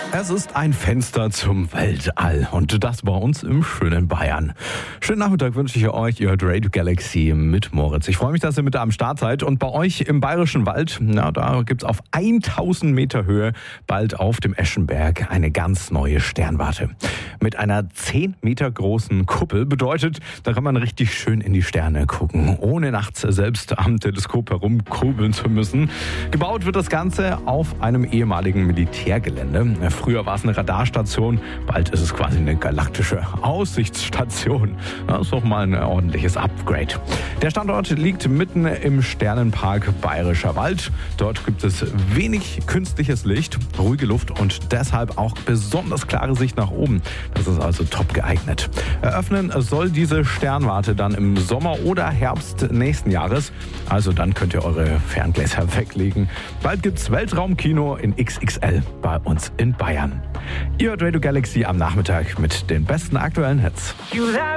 Es ist ein Fenster zum Weltall und das bei uns im schönen Bayern. Schönen Nachmittag wünsche ich euch, ihr hört Radio Galaxy mit Moritz. Ich freue mich, dass ihr mit am Start seid und bei euch im Bayerischen Wald, da gibt es auf 1000 Meter Höhe bald auf dem Eschenberg eine ganz neue Sternwarte. Mit einer 10 Meter großen Kuppel bedeutet, da kann man richtig schön in die Sterne gucken, ohne nachts selbst am Teleskop herumkurbeln zu müssen. Gebaut wird das Ganze auf einem ehemaligen Militärgelände. Früher war es eine Radarstation, bald ist es quasi eine galaktische Aussichtsstation. Das ist doch mal ein ordentliches Upgrade. Der Standort liegt mitten im Sternenpark Bayerischer Wald. Dort gibt es wenig künstliches Licht, ruhige Luft und deshalb auch besonders klare Sicht nach oben. Das ist also top geeignet. Eröffnen soll diese Sternwarte dann im Sommer oder Herbst nächsten Jahres. Also dann könnt ihr eure Ferngläser weglegen. Bald gibt's Weltraumkino in XXL bei uns in Bayern. Ihr hört Radio Galaxy am Nachmittag mit den besten aktuellen Hits.